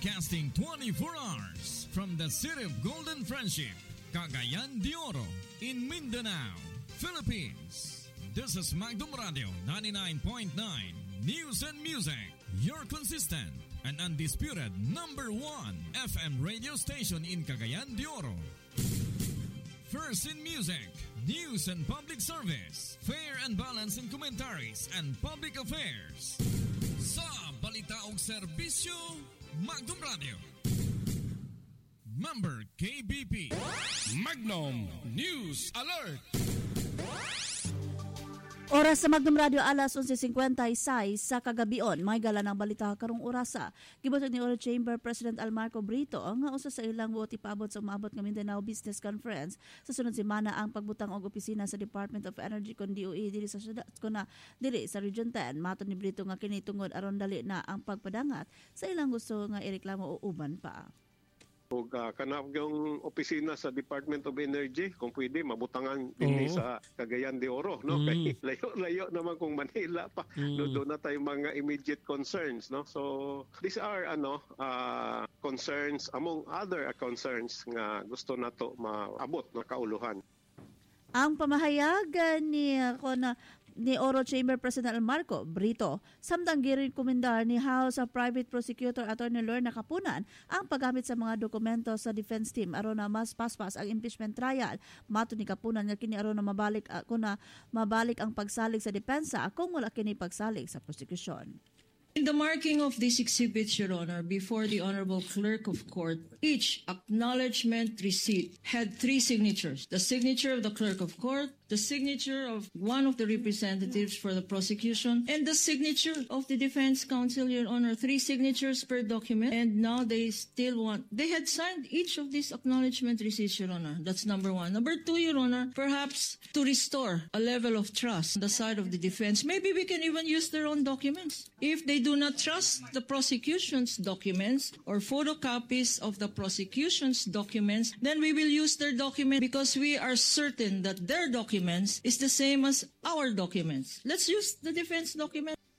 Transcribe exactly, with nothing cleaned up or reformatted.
Broadcasting twenty-four hours from the city of Golden Friendship, Cagayan de Oro, in Mindanao, Philippines. This is Magdum Radio ninety-nine point nine News and Music, your consistent and undisputed number one F M radio station in Cagayan de Oro. First in music, news and public service, fair and balanced in commentaries and public affairs. Sa balita og serbisyo, Magdum Radio. Member K B P. Magnum News Alert. Oras sa Magnum Radio alas eleven fifty-six sa kagabion. May gala ng balita karong orasa. Gibutog ni Oro Chamber President Almarco Brito nga usa sa ilang buot ipaabot sa umaabot nga Mindanao Business Conference sa sunod semana ang pagbutang og opisina sa Department of Energy kon D O E diri sa syudad kuna diri sa Region ten. Matud ni Brito nga kini tungod aron dali na ang pagpadangat sa ilang gusto nga ireklamo o uban pa. Og uh, kanang yung opisina sa Department of Energy kung pwede mabutangan dinhi Oo. sa Cagayan de Oro, no? Mm. Kay layo-layo naman kung Manila pa. Mm. Do, doon na tayo mga immediate concerns, no? So these are ano uh, concerns among other concerns nga gusto nato maabot na kauluhan. Ang pamahayagan ni ako na ni Oro Chamber President Almarco Brito samtang girekomendar ni House of Private Prosecutor Attorney Lorna Kapunan ang paggamit sa mga dokumento sa defense team aron na mas paspas ang impeachment trial. Matud ni Kapunan nga kini aron na mabalik uh, kuna mabalik ang pagsalig sa depensa kung wala kini pagsalig sa prosecution. In the marking of these exhibits, Your Honor, before the Honorable Clerk of Court, each acknowledgement receipt had three signatures. The signature of the Clerk of Court, the signature of one of the representatives for the prosecution, and the signature of the defense counsel, Your Honor. Three signatures per document, and now they still want... They had signed each of these acknowledgement receipts, Your Honor. That's number one. Number two, Your Honor, perhaps to restore a level of trust on the side of the defense. Maybe we can even use their own documents. If they do not trust the prosecution's documents or photocopies of the prosecution's documents, then we will use their document because we are certain that their documents is the same as our documents. Let's use the defense document.